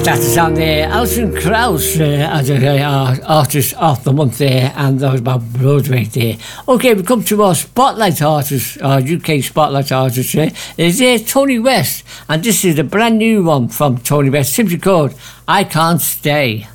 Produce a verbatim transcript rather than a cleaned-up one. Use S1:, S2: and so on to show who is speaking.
S1: Yes, that's the song there. Alison Krauss uh, as a uh, artist of the month there, and that was about Broadway there. Okay, we come to our spotlight artist, our U K spotlight artist there. Is there Tony West, and this is a brand new one from Tony West, simply called I Can't Stay.